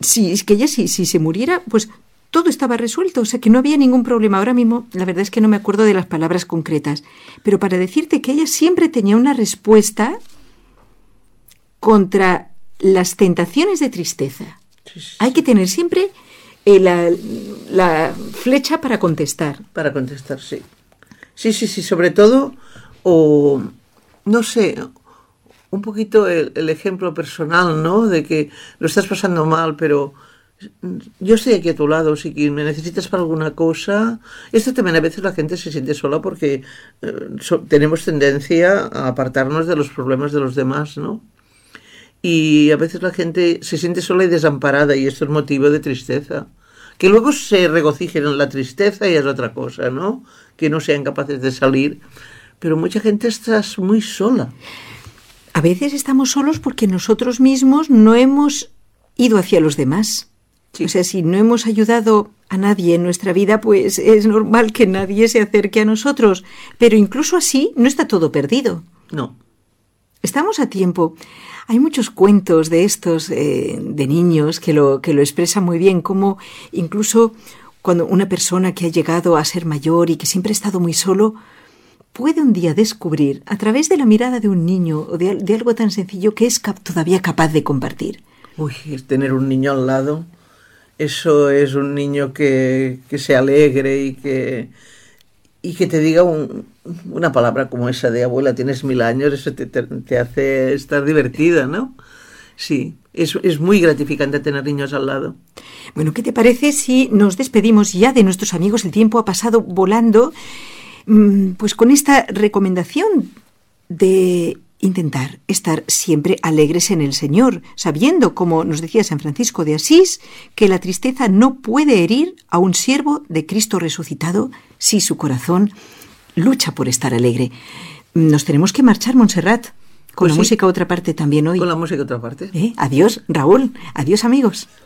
Sí, es que ella si se muriera, pues todo estaba resuelto, o sea que no había ningún problema. Ahora mismo, la verdad es que no me acuerdo de las palabras concretas, pero para decirte que ella siempre tenía una respuesta contra las tentaciones de tristeza. Sí, sí, Hay que tener siempre la flecha para contestar. Para contestar, sí. Sí, sobre todo, o no sé, un poquito el ejemplo personal, ¿no? De que lo estás pasando mal, pero yo estoy aquí a tu lado, si me necesitas para alguna cosa. Esto también a veces la gente se siente sola porque tenemos tendencia a apartarnos de los problemas de los demás, ¿no? Y a veces la gente se siente sola y desamparada y esto es motivo de tristeza. Que luego se regocijen en la tristeza y es otra cosa, ¿no? Que no sean capaces de salir. Pero mucha gente está muy sola. A veces estamos solos porque nosotros mismos no hemos ido hacia los demás. Sí. O sea, si no hemos ayudado a nadie en nuestra vida, pues es normal que nadie se acerque a nosotros. Pero incluso así no está todo perdido. No. Estamos a tiempo. Hay muchos cuentos de estos, de niños, que lo expresan muy bien, como incluso cuando una persona que ha llegado a ser mayor y que siempre ha estado muy solo, puede un día descubrir, a través de la mirada de un niño o de algo tan sencillo, que es todavía capaz de compartir. Uy, tener un niño al lado, eso es un niño que se alegre y que te diga una palabra como esa de abuela, tienes 1000 años, eso te hace estar divertida, ¿no? Sí, es muy gratificante tener niños al lado. Bueno, ¿qué te parece si nos despedimos ya de nuestros amigos? El tiempo ha pasado volando, pues con esta recomendación de intentar estar siempre alegres en el Señor, sabiendo, como nos decía San Francisco de Asís, que la tristeza no puede herir a un siervo de Cristo resucitado si su corazón lucha por estar alegre. Nos tenemos que marchar, Montserrat, con la música otra parte también hoy. Con la música otra parte. Adiós, Raúl. Adiós, amigos.